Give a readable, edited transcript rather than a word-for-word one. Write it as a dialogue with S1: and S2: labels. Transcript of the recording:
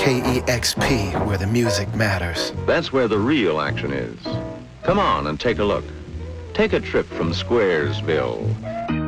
S1: KEXP, where the music matters.
S2: That's where the real action is. Come on and take a look. Take a trip from Squaresville.